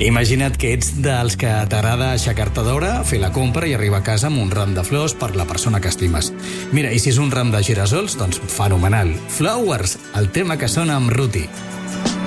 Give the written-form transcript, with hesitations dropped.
Imagina't que ets dels que t'agrada aixecar-te d'hora, fer la compra i arribar a casa amb un ram de flors per la persona que estimes. Mira, i si és un ram de girassols, doncs fenomenal. Flowers, el tema que sona amb Ruti.